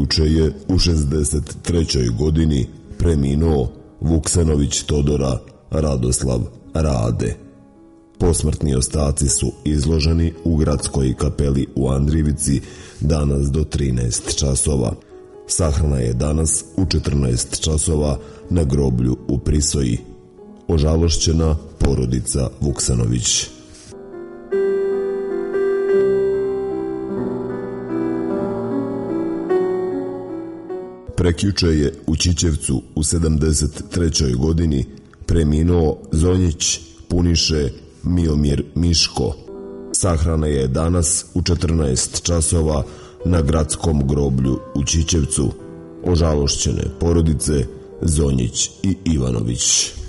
Juče je u 63. godini preminuo Vuksanović Todora Radoslav Rade. Posmrtni ostaci su izloženi u gradskoj kapeli u Andrijevici danas do 13 časova. Sahrana je danas u 14 časova na groblju u Prisoji. Ožalošćena porodica Vuksanović. Prekjuče je u Ćićevcu u 73. godini preminuo Zonjić Puniše Miomir Miško. Sahrana je danas u 14 časova na gradskom groblju u Ćićevcu. Ožalošćene porodice Zonjić i Ivanović.